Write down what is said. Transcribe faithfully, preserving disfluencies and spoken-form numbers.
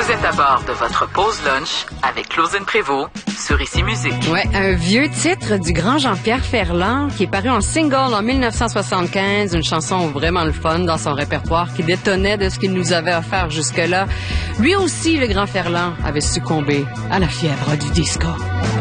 Vous êtes à bord de votre pause lunch avec Claudine Prévost sur Ici Musique. Ouais, un vieux titre du grand Jean-Pierre Ferland qui est paru en single en dix-neuf cent soixante-quinze, une chanson vraiment le fun dans son répertoire qui détonnait de ce qu'il nous avait offert jusque-là. Lui aussi, le grand Ferland, avait succombé à la fièvre du disco.